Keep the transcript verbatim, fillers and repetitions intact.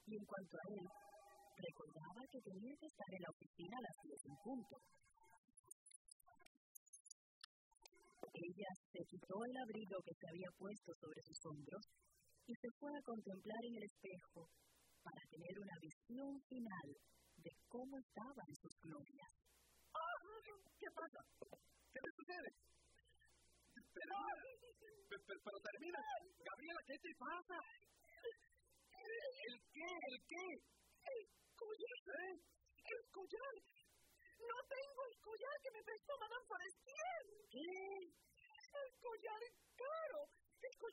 Y en cuanto a él, recordaba que tenía que estar en la oficina a las diez en punto. Ella se quitó el abrigo que se había puesto sobre sus hombros y se fue a contemplar en el espejo para tener una visión final de cómo estaba en sus glorias. ¡Ah! ¿Qué pasa? ¿Qué me sucede? Pero, pero, pero termina. Gabriela, ¿qué te pasa? ¿El qué? ¿El qué? El collar. ¿Eh? El collar. No tengo el collar que me prestó Madame Forestier. ¿Qué? El collar caro. El collar